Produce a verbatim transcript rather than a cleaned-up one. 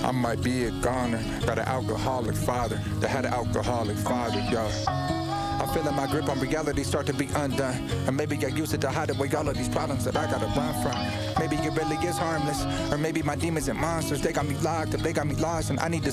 I might be a goner. Got an alcoholic father that had an alcoholic father, yeah. I'm feeling my grip on reality start to be undone. And maybe I use it to hide away all of these problems that I gotta run from. Maybe it really is harmless. Or maybe my demons and monsters, they got me locked up, they got me lost, and I need to